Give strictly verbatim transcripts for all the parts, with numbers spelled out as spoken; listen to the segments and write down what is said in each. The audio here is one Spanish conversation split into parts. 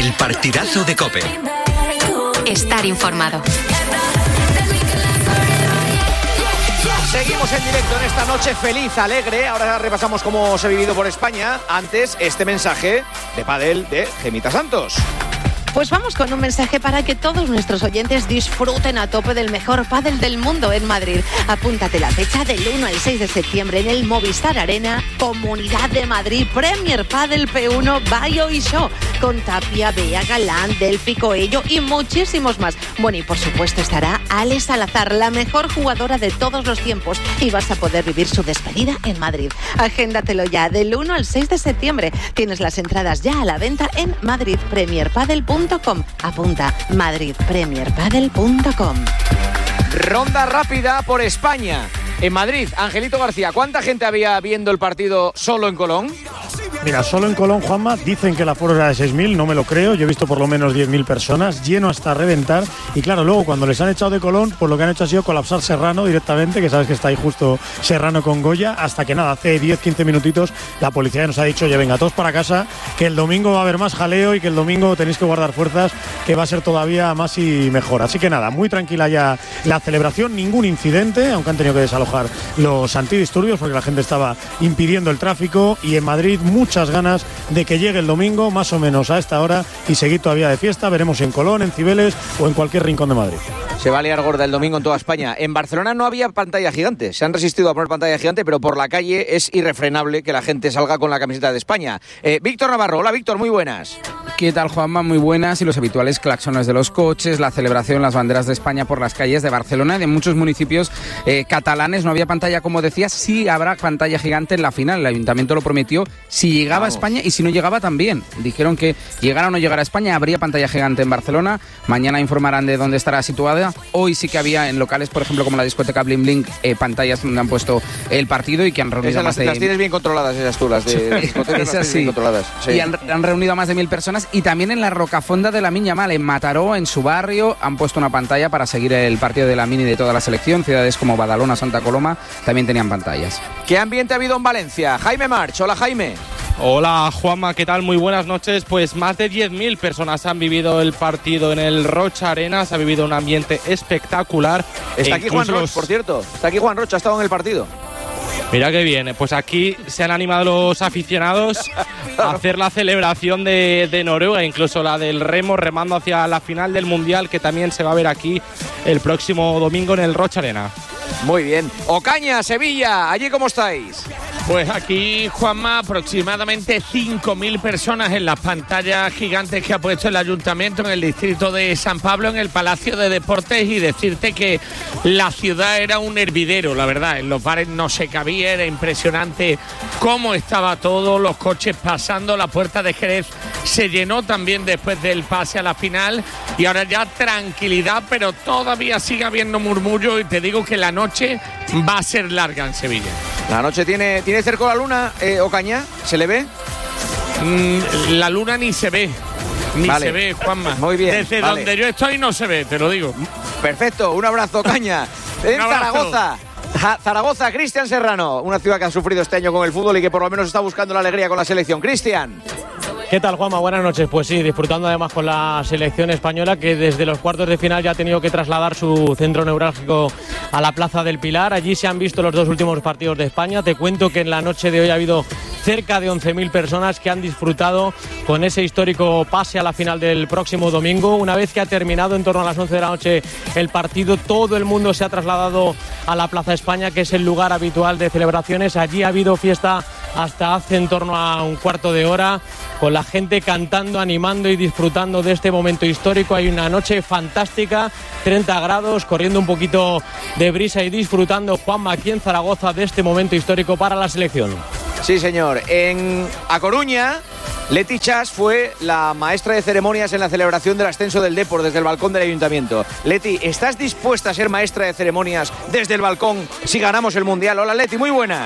El partidazo de COPE. Estar informado. Seguimos en directo en esta noche feliz, alegre. Ahora repasamos cómo se ha vivido por España. Antes, este mensaje de pádel de Gemita Santos. Pues vamos con un mensaje para que todos nuestros oyentes disfruten a tope del mejor pádel del mundo en Madrid. Apúntate la fecha del uno al seis de septiembre en el Movistar Arena, Comunidad de Madrid, Premier Padel P uno, Bayo y Show, con Tapia, Bea, Galán, Delphi, Coello y muchísimos más. Bueno, y por supuesto estará Ale Salazar, la mejor jugadora de todos los tiempos, y vas a poder vivir su despedida en Madrid. Agéndatelo ya, del uno al seis de septiembre. Tienes las entradas ya a la venta en madrid premier padel punto com. Apunta, madrid premier padel punto com. Ronda rápida por España. En Madrid, Angelito García, ¿cuánta gente había viendo el partido solo en Colón? Mira, solo en Colón, Juanma, dicen que el aforo era de seis mil, no me lo creo. Yo he visto por lo menos diez mil personas, lleno hasta reventar. Y claro, luego cuando les han echado de Colón, pues lo que han hecho ha sido colapsar Serrano directamente, que sabes que está ahí justo Serrano con Goya, hasta que nada, hace diez, quince minutitos la policía nos ha dicho, oye, venga, todos para casa, que el domingo va a haber más jaleo y que el domingo tenéis que guardar fuerzas, que va a ser todavía más y mejor. Así que nada, muy tranquila ya la celebración, ningún incidente, aunque han tenido que desalojar los antidisturbios porque la gente estaba impidiendo el tráfico, y en Madrid mucho muchas ganas de que llegue el domingo más o menos a esta hora y seguir todavía de fiesta. Veremos en Colón, en Cibeles o en cualquier rincón de Madrid. Se va a liar gorda el domingo en toda España. En Barcelona no había pantalla gigante, se han resistido a poner pantalla gigante, pero por la calle es irrefrenable que la gente salga con la camiseta de España. eh, Víctor Navarro, hola Víctor, muy buenas. ¿Qué tal, Juanma? Muy buenas. Y los habituales claxones de los coches, la celebración, las banderas de España por las calles de Barcelona y de muchos municipios eh, catalanes. No había pantalla, como decías, sí habrá pantalla gigante en la final. El Ayuntamiento lo prometió si llegaba Vamos. a España y si no llegaba también. Dijeron que llegara o no llegara a España, habría pantalla gigante en Barcelona. Mañana informarán de dónde estará situada. Hoy sí que había en locales, por ejemplo, como la discoteca Bling Bling, eh, pantallas donde han puesto el partido y que han reunido esas más las, de... Las tienes bien controladas esas tú, las de discotecas. Esas sí. Bien controladas. Sí. Y han, han reunido a más de mil personas. Y también en la Rocafonda de la Miña Mal, en Mataró, en su barrio, han puesto una pantalla para seguir el partido de la Mini de toda la selección. Ciudades como Badalona, Santa Coloma también tenían pantallas. ¿Qué ambiente ha habido en Valencia? Jaime March, hola Jaime. Hola Juanma, ¿qué tal? Muy buenas noches. Pues más de diez mil personas han vivido el partido en el Rocha Arena. Se ha vivido un ambiente espectacular. Está aquí Juan Roch, por cierto. Está aquí Juan Roch, ha estado en el partido. Mira que viene, pues aquí se han animado los aficionados a hacer la celebración de, de Noruega, incluso la del remo, remando hacia la final del Mundial, que también se va a ver aquí el próximo domingo en el Rocha Arena. Muy bien. Ocaña, Sevilla, ¿allí cómo estáis? Pues aquí, Juanma, aproximadamente cinco mil personas en las pantallas gigantes que ha puesto el Ayuntamiento en el distrito de San Pablo, en el Palacio de Deportes, y decirte que la ciudad era un hervidero, la verdad. En los bares no se cabía, era impresionante cómo estaba todo, los coches pasando, la Puerta de Jerez se llenó también después del pase a la final, y ahora ya tranquilidad, pero todavía sigue habiendo murmullo, y te digo que la noche va a ser larga en Sevilla. La noche tiene, tiene cerca la luna, eh, Ocaña, ¿se le ve? Mm, la luna ni se ve, ni vale. se ve, Juanma. Muy bien. Desde vale. donde yo estoy no se ve, te lo digo. Perfecto, un abrazo, Ocaña. En un abrazo. Zaragoza. Zaragoza, Cristian Serrano, una ciudad que ha sufrido este año con el fútbol y que por lo menos está buscando la alegría con la selección. Cristian. ¿Qué tal, Juanma? Buenas noches. Pues sí, disfrutando además con la selección española, que desde los cuartos de final ya ha tenido que trasladar su centro neurálgico a la Plaza del Pilar. Allí se han visto los dos últimos partidos de España. Te cuento que en la noche de hoy ha habido cerca de once mil personas que han disfrutado con ese histórico pase a la final del próximo domingo. Una vez que ha terminado en torno a las once de la noche el partido, todo el mundo se ha trasladado a la Plaza España, que es el lugar habitual de celebraciones. Allí ha habido fiesta hasta hace en torno a un cuarto de hora, con la gente cantando, animando y disfrutando de este momento histórico. Hay una noche fantástica, treinta grados, corriendo un poquito de brisa y disfrutando, Juanma, aquí en Zaragoza, de este momento histórico para la selección. Sí, señor. En A Coruña, Leti Chas fue la maestra de ceremonias en la celebración del ascenso del Depor desde el balcón del Ayuntamiento. Leti, ¿estás dispuesta a ser maestra de ceremonias desde el balcón si ganamos el Mundial? Hola, Leti, muy buenas.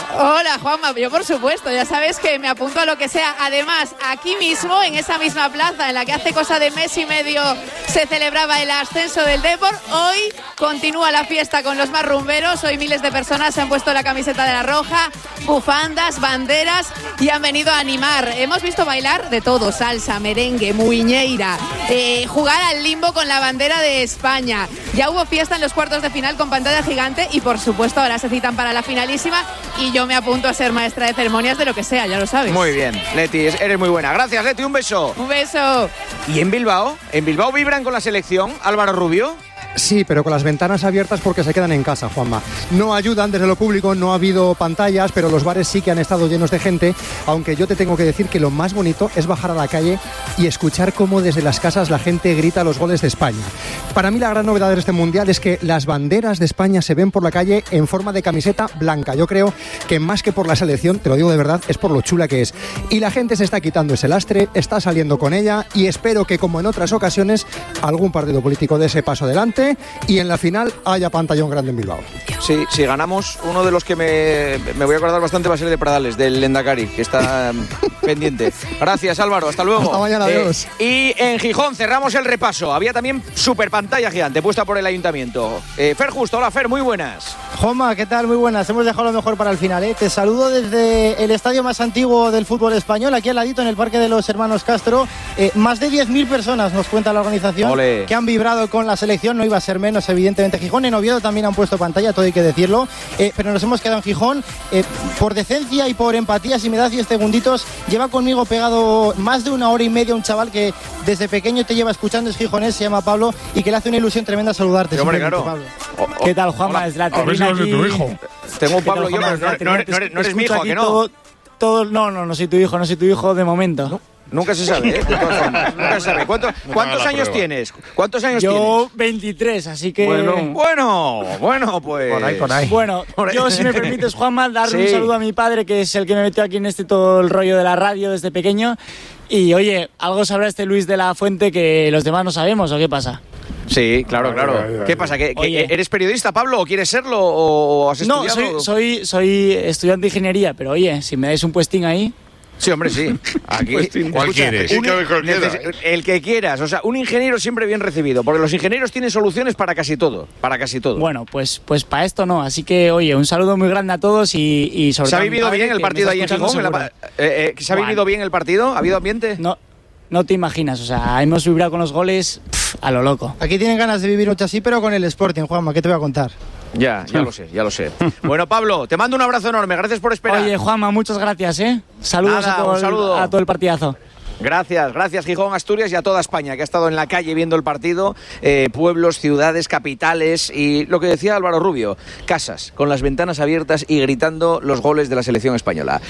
Hola, Juanma, yo por supuesto, ya sabes que me apunto a lo que sea. Además, aquí mismo, en esa misma plaza en la que hace cosa de mes y medio se celebraba el ascenso del Depor, hoy continúa la fiesta con los más rumberos. Hoy miles de personas se han puesto la camiseta de la Roja, bufandas, banderas y han venido a animar. Hemos visto bailar de todo, salsa, merengue, muiñeira, eh, jugar al limbo con la bandera de España. Ya hubo fiesta en los cuartos de final con pantalla gigante y por supuesto ahora se citan para la finalísima y yo me apunto a ser maestra de ceremonias de lo que sea, ya lo sabes. Muy bien, Leti, eres muy buena. Gracias, Leti, un beso. Un beso. ¿Y en Bilbao? ¿En Bilbao vibran con la selección, Álvaro Rubio? Sí, pero con las ventanas abiertas porque se quedan en casa, Juanma. No ayudan desde lo público, no ha habido pantallas, pero los bares sí que han estado llenos de gente, aunque yo te tengo que decir que lo más bonito es bajar a la calle y escuchar cómo desde las casas la gente grita los goles de España. Para mí la gran novedad de este Mundial es que las banderas de España se ven por la calle en forma de camiseta blanca. Yo creo que más que por la selección, te lo digo de verdad, es por lo chula que es. Y la gente se está quitando ese lastre, está saliendo con ella y espero que, como en otras ocasiones, algún partido político dé ese paso adelante y en la final haya pantallón grande en Bilbao. Sí, si ganamos, uno de los que me, me voy a acordar bastante va a ser de Pradales, del Lendakari, que está pendiente. Gracias, Álvaro, hasta luego. Hasta mañana, adiós. Eh, y en Gijón cerramos el repaso. Había también super pantalla gigante puesta por el ayuntamiento. Eh, Fer Justo, hola Fer, muy buenas. Juanma, ¿qué tal? Muy buenas. Hemos dejado lo mejor para el final, ¿eh? Te saludo desde el estadio más antiguo del fútbol español, aquí al ladito en el Parque de los Hermanos Castro. Eh, más de diez mil personas, nos cuenta la organización, Olé. que han vibrado con la selección. No iba a ser menos, evidentemente. Gijón, en Oviedo también han puesto pantalla, todo hay que decirlo. Eh, pero nos hemos quedado en Gijón. Eh, por decencia y por empatía, si me das diez segunditos, lleva conmigo pegado más de una hora y media un chaval que desde pequeño te lleva escuchando, es gijonés, se llama Pablo, y que le hace una ilusión tremenda saludarte. Sí, hombre, claro. Pablo. Oh, oh, ¿Qué tal, Juanma? Es la A ver si no es de tu hijo. Tengo un Pablo, yo, no, no, no, no eres, no eres mi hijo, ¿a que no? Todo, todo, no, no, no soy tu hijo, no soy tu hijo de momento. ¿No? Nunca se sabe, ¿eh? De todas formas, nunca se sabe. ¿Cuánto, ¿Cuántos años tienes? ¿Cuántos años yo, tienes? Yo veintitrés, así que... Bueno, bueno, bueno, pues... Por ahí, por ahí. Bueno, por ahí. Yo, si me permites, Juanma, darle Sí. un saludo a mi padre, que es el que me metió aquí en este todo el rollo de la radio desde pequeño. Y, oye, algo sabrá este Luis de la Fuente que los demás no sabemos, ¿o qué pasa? Sí, claro, claro. ¿Qué pasa? ¿Que, que ¿Eres periodista, Pablo, o quieres serlo, o has No, estudiado? soy, soy, soy estudiante de ingeniería, pero, oye, si me dais un puestín ahí... Sí, hombre, sí. Aquí, ¿Cuál quieres? un- neces- el que quieras. O sea, un ingeniero siempre bien recibido, porque los ingenieros tienen soluciones para casi todo. Para casi todo. Bueno, pues, pues para esto no. Así que, oye, un saludo muy grande a todos y, y sobre ¿Se ha todo a mi vivido padre, bien el que partido me ahí en está Gijón? escuchando ¿En la seguro. pa- eh, eh, ¿Se ha Juan. vivido bien el partido? ¿Ha habido ambiente? No, no te imaginas. O sea, hemos vibrado con los goles pff, a lo loco. Aquí tienen ganas de vivir mucho así, pero con el Sporting, Juanma, ¿qué te voy a contar? Ya, ya lo sé, ya lo sé. Bueno, Pablo, te mando un abrazo enorme. Gracias por esperar. Oye, Juanma, muchas gracias, ¿eh? Saludos Nada, a, todo un el- saludo. a todo el partidazo. Gracias, gracias Gijón, Asturias y a toda España que ha estado en la calle viendo el partido, eh, pueblos, ciudades, capitales y lo que decía Álvaro Rubio, casas con las ventanas abiertas y gritando los goles de la selección española.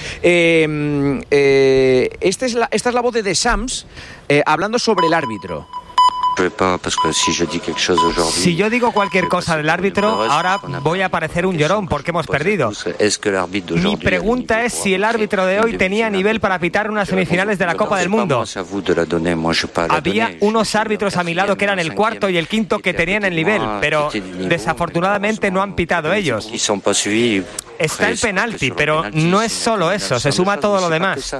Eh, eh, este es la, esta es la voz de The Sams eh, hablando sobre el árbitro. Si yo digo cualquier cosa del árbitro, ahora voy a parecer un llorón porque hemos perdido. Mi pregunta es si el árbitro de hoy tenía nivel para pitar unas semifinales de la Copa del Mundo. Había unos árbitros a mi lado que eran el cuarto y el quinto que tenían el nivel, pero desafortunadamente no han pitado ellos. Está el penalti, pero no es solo eso, se suma todo lo demás.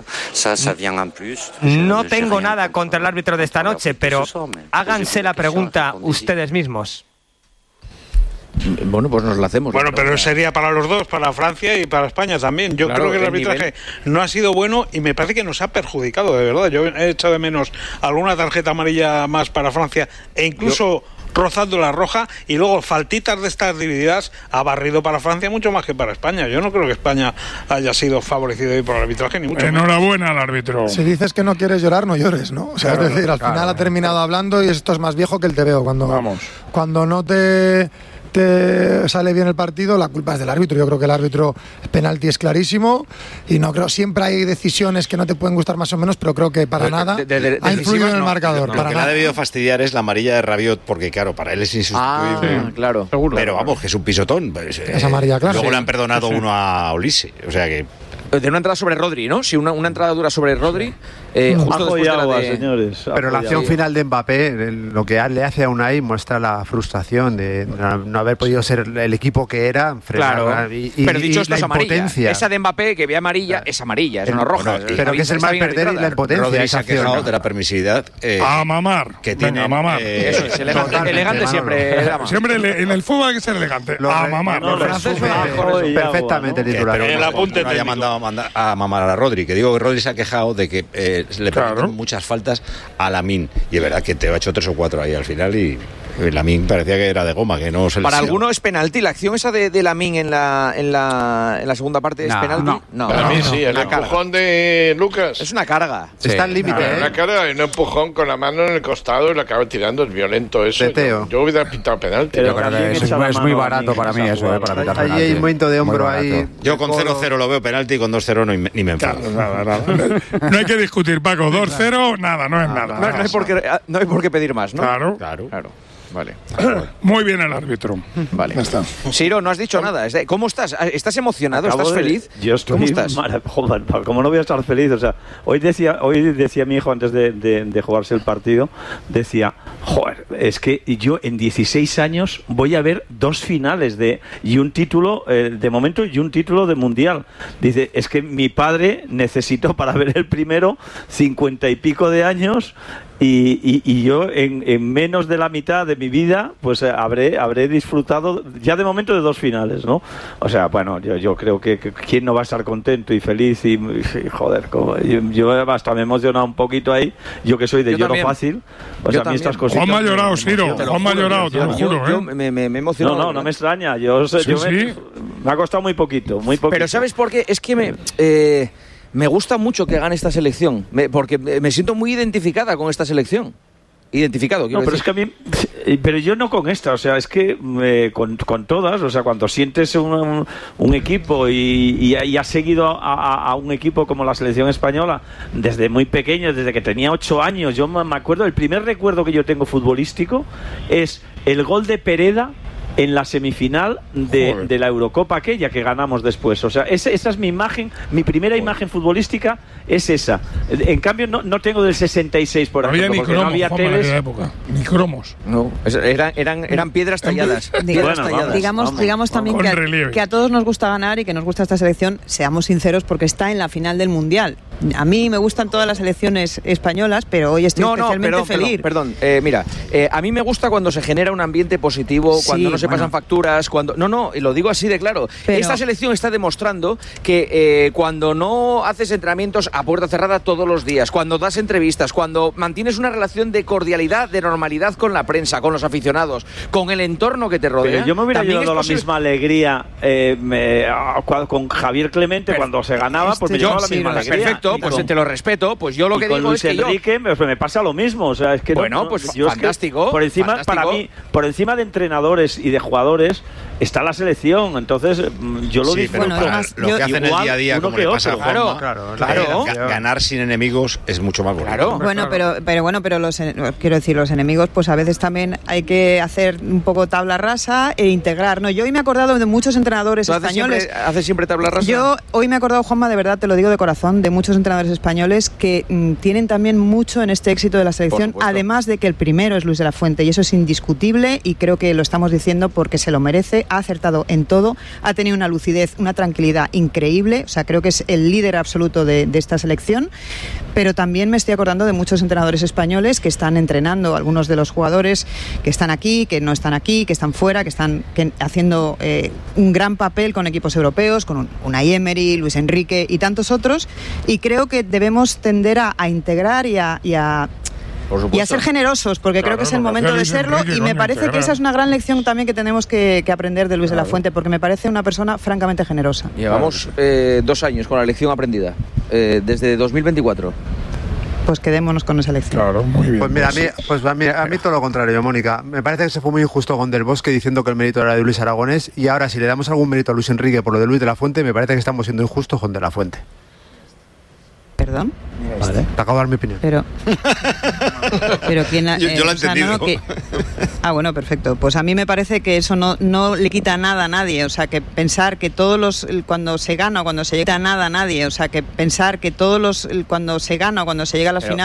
No tengo nada contra el árbitro de esta noche, pero háganse la pregunta ustedes mismos. Bueno, pues nos la hacemos. Bueno, pero sería para los dos, para Francia y para España también. Yo Claro, creo que el el arbitraje nivel. no ha sido bueno y me parece que nos ha perjudicado, de verdad. Yo he echado de menos alguna tarjeta amarilla más para Francia e incluso... Yo... rozando la roja, y luego faltitas de estas divididas ha barrido para Francia mucho más que para España. Yo no creo que España haya sido favorecido hoy por el arbitraje, ni mucho menos. Enhorabuena al árbitro. Si dices que no quieres llorar, no llores, ¿no? O sea, Claro, es decir, al claro. final ha terminado hablando y esto es más viejo que el te veo. Cuando, Vamos. cuando no te, te sale bien el partido, la culpa es del árbitro. Yo creo que el árbitro, el penalti es clarísimo y no creo, siempre hay decisiones que no te pueden gustar más o menos, pero creo que para De- nada de- de- de- ha influido en el no, marcador. Lo para que le ha nada. debido fastidiar es la amarilla de Rabiot, porque claro, para él es insustituible. Ah, claro. Pero vamos, que es un pisotón. Pues, eh, Es amarilla, claro. Luego Sí. le han perdonado Sí. uno a Olise. O sea que... De una entrada sobre Rodri, ¿no? Si una, una entrada dura sobre Rodri, Eh, justo Ajo y después de la agua, de- señores. Pero Ajo la y acción agua. final de Mbappé, el- lo que le hace a Unai muestra la frustración de no, no haber podido ser el equipo que era, frenar, Claro, y, y- pero dicho y esto la es amarilla. impotencia. Esa de Mbappé que ve amarilla es amarilla, es El- una roja. bueno, pero que es el mal perder y la impotencia. Rodri se esa ha acción, quejado ¿no? de la permisividad. eh, A mamar. que Venga, tiene a mamar. Eso es, elegante, elegante siempre. dama. Siempre ele- en el fútbol hay que ser elegante. Lo A re- mamar. lo Lo resume Ajo y agua, perfectamente ¿no? el titular. Pero el apunte no haya técnico. mandado a, mandar- a mamar a Rodri, que digo que Rodri se ha quejado de que eh, le Claro. permiten muchas faltas a Lamine. Y es verdad que te ha hecho tres o cuatro ahí al final y Lamine parecía que era de goma, que no se le Para hacía. alguno es penalti. La acción esa de, de Lamine en la, en, la, en la segunda parte es No, penalti. no. Para mí sí, el Una carga. empujón de Lucas. Es una carga. Está al límite, Una ¿eh? cara y un empujón con la mano en el costado y la acaba tirando, es violento eso. De Teo. Yo, yo hubiera pintado penalti. Pero Yo creo también que es, echa la es mano muy a barato mí, para mí esa eso, eh, para jugada. pitar Ahí penalti. hay un movimiento de Muy hombro barato. ahí. Yo con cero cero lo veo penalti y con dos cero no, ni me enfado. Nada, nada. No hay que discutir, Paco. dos cero, nada, no es nada. No, no hay por qué, no hay por qué pedir más, ¿no? Claro. Claro. Claro. Vale. Muy bien el árbitro. Vale. Ya está. Siro, no has dicho nada. Es de- ¿Cómo estás? ¿Estás emocionado? Acabo ¿Estás de- feliz? Yo estoy ¿Cómo estás? mara- Joder, pa- ¿cómo no voy a estar feliz? O sea, hoy decía, hoy decía mi hijo antes de, de- de jugarse el partido, decía, joder, es que yo en dieciséis años voy a ver dos finales de y un título eh, de momento y un título de mundial. Dice, es que mi padre necesitó para ver el primero cincuenta y pico de años. Y, y- y yo en, en menos de la mitad de mi vida pues eh, habré habré disfrutado ya de momento de dos finales, ¿no? O sea, bueno, yo, yo creo que, que quién no va a estar contento y feliz y, y, joder, como- yo, yo hasta me he emocionado un poquito ahí, yo que soy de Yo lloro también. fácil, Yo o sea, a mí también. estas cositas Juanma ha me- llorado, me Siro. emocionan. Juanma ha llorado, te lo Yo- juro, yo ¿eh? me, me, me he No, emocionado. no, no me extraña, yo, sé- Sí, yo me, sí. me ha costado muy poquito, muy poquito. Pero ¿sabes por qué? Es que me, eh, me gusta mucho que gane esta selección, me- porque me me siento muy identificada con esta selección. Identificado, quiero No, pero decir. es que a mí, pero yo no con esta, o sea, es que eh, con, con todas, o sea, cuando sientes un, un- un equipo y, y, y has seguido a, a- a un equipo como la selección española desde muy pequeño, desde que tenía ocho años, yo me me acuerdo, el primer recuerdo que yo tengo futbolístico es el gol de Pereda en la semifinal de, Joder. de la Eurocopa aquella que ganamos después. O sea, esa, esa es mi imagen, mi primera imagen futbolística es esa. En cambio, no, no tengo del sesenta y seis, por No había ejemplo, ni porque no cromos, había Juanma, en teles. aquella época. Ni cromos. No, es- eran, eran, eran piedras talladas. Diga- Piedras Bueno, talladas. digamos, vamos, digamos también con que a, relieve. que a todos nos gusta ganar y que nos gusta esta selección, seamos sinceros, porque está en la final del Mundial. A mí me gustan todas las selecciones españolas, pero hoy estoy No, no, especialmente perdón, feliz. perdón, perdón. Eh, mira, eh, a mí me gusta cuando se genera un ambiente positivo, Sí, cuando no se bueno. pasan facturas, cuando... No, no, y lo digo así de claro. Pero- Esta selección está demostrando que eh, cuando no haces entrenamientos a puerta cerrada todos los días, cuando das entrevistas, cuando mantienes una relación de cordialidad, de normalidad con la prensa, con los aficionados, con el entorno que te rodea... Pero yo me hubiera también llevado es la posible- misma alegría eh, me- a- cua- con Javier Clemente cuando se ganaba, pues me Estoy- llevaba la sí, misma lo- alegría. Perfecto, Y pues con- te lo respeto, pues yo lo y que con digo Luis es que yo... Enrique pues, me pasa lo mismo, o sea, es que no- Bueno, no, pues yo es que fantástico, por encima fantástico. para mí, por encima de entrenadores y de jugadores está la selección, entonces mm, yo lo Sí, disfruto. pero Bueno, además, lo yo- que hacen el igual día a día, uno como que le pasa a otro. Juanma, Claro, eh, claro. ga- ganar sin enemigos es mucho más bonito. Claro. Bueno, pero, pero bueno, pero los en- quiero decir, los enemigos, pues a veces también hay que hacer un poco tabla rasa e integrar. No, yo hoy me he acordado de muchos entrenadores ¿Tú haces españoles. siempre, haces siempre tabla rasa? Yo hoy me he acordado, Juanma, de verdad, te lo digo de corazón, de muchos entrenadores españoles que mm, tienen también mucho en este éxito de la selección, supuesto. además de que el primero es Luis de la Fuente, y eso es indiscutible, y creo que lo estamos diciendo porque se lo merece, ha acertado en todo, ha tenido una lucidez, una tranquilidad increíble, o sea, creo que es el líder absoluto de, de esta selección, pero también me estoy acordando de muchos entrenadores españoles que están entrenando, algunos de los jugadores que están aquí, que no están aquí, que están fuera, que están que- haciendo eh, un gran papel con equipos europeos, con un, Unai Emery, Luis Enrique y tantos otros, y creo que debemos tender a, a integrar y a, y a Por supuesto. y a ser generosos, porque Claro, creo que es el como momento hacía de Luis serlo, Enrique, y me coño, parece que integrar. esa es una gran lección también que tenemos que, que aprender de Luis de la Fuente, porque me parece una persona francamente generosa. Llevamos eh, dos años con la lección aprendida, eh, desde dos mil veinticuatro. Pues quedémonos con esa lección. Claro, muy bien. Pues mira, a mí, pues a mí, a mí todo lo contrario, Mónica. Me parece que se fue muy injusto con Del Bosque diciendo que el mérito era de Luis Aragonés, y ahora si le damos algún mérito a Luis Enrique por lo de Luis de la Fuente, me parece que estamos siendo injustos con De la Fuente. ¿Perdón? Vale. Te acabo de dar mi opinión. Pero, pero quién ha, yo, yo lo he o sea, entendido. no, no, que, ah, bueno, perfecto. Pues a mí me parece que eso no, no le quita nada a nadie. O sea, que pensar que todos los cuando se gana o cuando se llega a nada a nadie. O sea, que pensar que todos los cuando se gana o cuando se llega a las Pero, finales